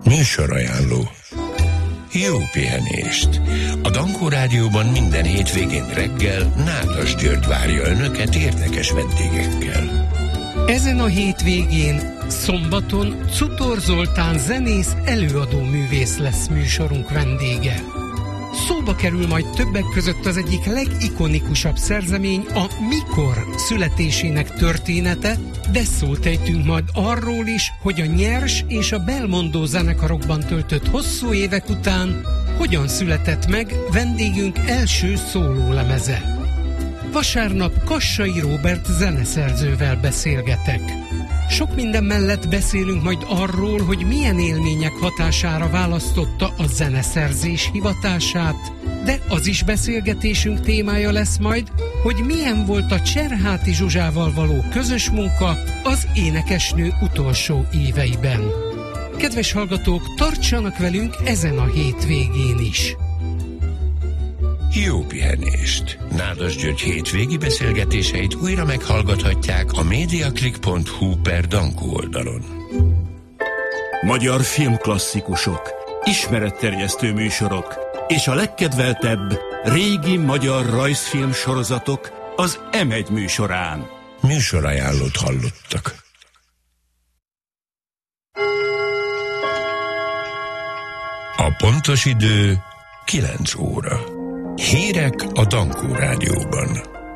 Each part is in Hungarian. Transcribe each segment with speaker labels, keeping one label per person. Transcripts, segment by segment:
Speaker 1: Műsorajánló. Jó pihenést! A Dankó Rádióban minden hétvégén reggel Nádas György várja Önöket érdekes vendégekkel.
Speaker 2: Ezen a hétvégén, szombaton Cutor Zoltán zenész, előadó művész lesz műsorunk vendége. Szóba kerül majd többek között az egyik legikonikusabb szerzemény, a Mikor születésének története, de szót ejtünk majd arról is, hogy a Nyers és a Belmondo zenekarokban töltött hosszú évek után hogyan született meg vendégünk első szólólemeze. Vasárnap Kassai Róbert zeneszerzővel beszélgetek. Sok minden mellett beszélünk majd arról, hogy milyen élmények hatására választotta a zeneszerzés hivatását, de az is beszélgetésünk témája lesz majd, hogy milyen volt a Cserháti Zsuzsával való közös munka az énekesnő utolsó éveiben. Kedves hallgatók, tartsanak velünk ezen a hétvégén is!
Speaker 1: Jó pihenést! Nádas György hétvégi beszélgetéseit újra meghallgathatják a mediaclick.hu/Dankó oldalon.
Speaker 3: Magyar filmklasszikusok, ismeretterjesztő műsorok és a legkedveltebb régi magyar rajzfilm sorozatok az M1 műsorán.
Speaker 1: Műsorajánlót hallottak. A pontos idő 9 óra. Hírek a Dankó Rádióban.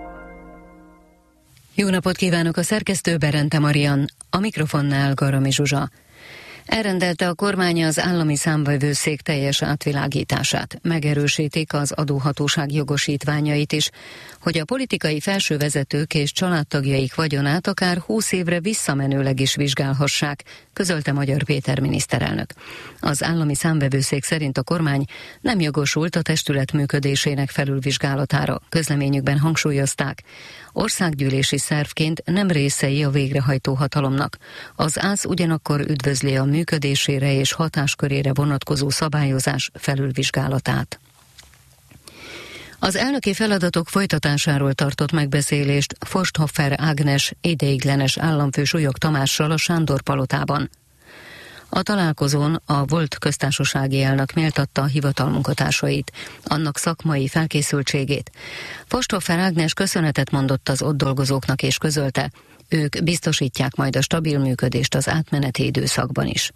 Speaker 4: Jó napot kívánok, a szerkesztő Berente Marian, a mikrofonnál Garami Zsuzsa. Elrendelte a kormány az állami számvevőszék teljes átvilágítását. Megerősítik az adóhatóság jogosítványait is, hogy a politikai felsővezetők és családtagjaik vagyonát akár 20 évre visszamenőleg is vizsgálhassák, közölte Magyar Péter miniszterelnök. Az állami számvevőszék szerint a kormány nem jogosult a testület működésének felülvizsgálatára. Közleményükben hangsúlyozták, országgyűlési szervként nem részei a végrehajtó hatalomnak. Az ÁSZ ugyanakkor üdvözli a működésére és hatáskörére vonatkozó szabályozás felülvizsgálatát. Az elnöki feladatok folytatásáról tartott megbeszélést Forsthoffer Ágnes ideiglenes államfő Súlyog Tamással a Sándor-palotában. A találkozón a volt köztársasági elnök méltatta a hivatal munkatársait, annak szakmai felkészültségét. Forsthoffer Ágnes köszönetet mondott az ott dolgozóknak és közölte, ők biztosítják majd a stabil működést az átmeneti időszakban is.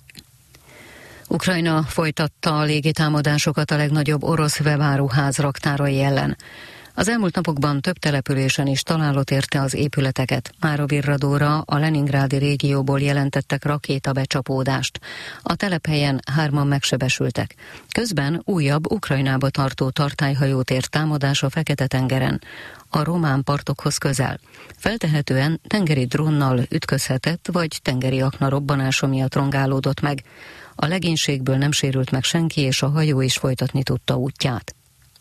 Speaker 4: Ukrajna folytatta a légitámadásokat a legnagyobb orosz webáruház raktárai ellen. Az elmúlt napokban több településen is találat érte az épületeket. Márovirradóra, a leningrádi régióból jelentettek rakétabecsapódást. A telephelyen 3-an megsebesültek. Közben újabb Ukrajnába tartó tartályhajót ért támadás a Fekete-tengeren, a román partokhoz közel. Feltehetően tengeri drónnal ütközhetett, vagy tengeri akna robbanása miatt rongálódott meg. A legénységből nem sérült meg senki, és a hajó is folytatni tudta útját.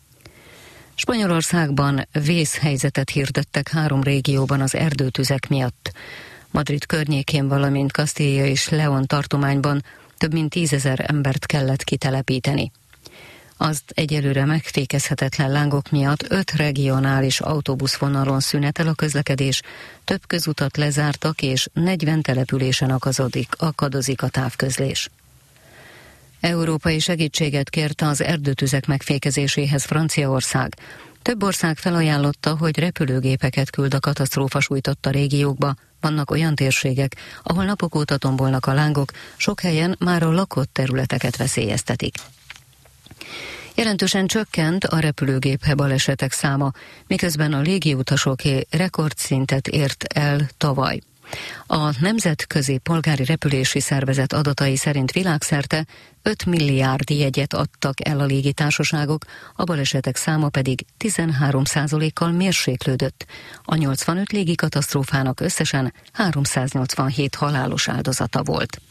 Speaker 4: Spanyolországban vészhelyzetet hirdettek 3 régióban az erdőtüzek miatt. Madrid környékén, valamint Castilla és León tartományban több mint 10 000 embert kellett kitelepíteni. Azt egyelőre megfékezhetetlen lángok miatt 5 regionális autóbuszvonalon szünetel a közlekedés, több közutat lezártak és 40 településen akadozik a távközlés. Európai segítséget kért az erdőtüzek megfékezéséhez Franciaország. Több ország felajánlotta, hogy repülőgépeket küld a katasztrófa sújtotta régiókba. Vannak olyan térségek, ahol napok óta tombolnak a lángok, sok helyen már a lakott területeket veszélyeztetik. Jelentősen csökkent a repülőgép balesetek száma, miközben a légiutasoké rekordszintet ért el tavaly. A Nemzetközi Polgári Repülési Szervezet adatai szerint világszerte 5 milliárd jegyet adtak el a légitársaságok, a balesetek száma pedig 13%-kal mérséklődött. A 85 légikatasztrófának összesen 387 halálos áldozata volt.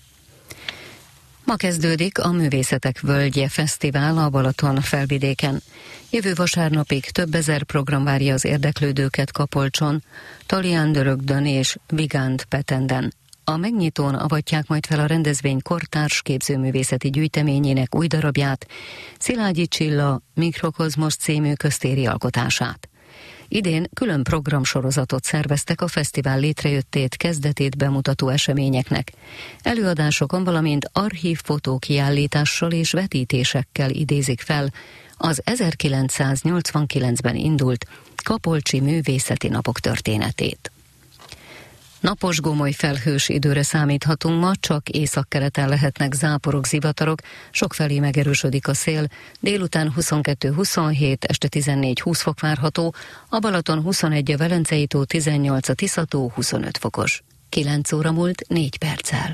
Speaker 4: Ma kezdődik a Művészetek Völgye Fesztivál a Balaton felvidéken. Jövő vasárnapig több ezer program várja az érdeklődőket Kapolcson, Talián-Dörögdön és Vigánd-Petenden. A megnyitón avatják majd fel a rendezvény kortárs képzőművészeti gyűjteményének új darabját, Szilágyi Csilla Mikrokozmosz című köztéri alkotását. Idén külön programsorozatot szerveztek a fesztivál létrejöttét, kezdetét bemutató eseményeknek. Előadásokon, valamint archív fotókiállítással és vetítésekkel idézik fel az 1989-ben indult Kapolcsi Művészeti Napok történetét. Napos, gomoly, felhős időre számíthatunk ma, csak északkeleten lehetnek záporok, zivatarok, sokfelé megerősödik a szél, délután 22-27, este 14-20 fok várható, a Balaton 21, a Velencei tó 18, a Tiszató 25 fokos. 9 óra múlt 4 perccel.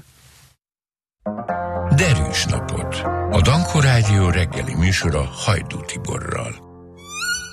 Speaker 1: Derűs napot! A Dankó Rádió reggeli műsora Hajdú Tiborral.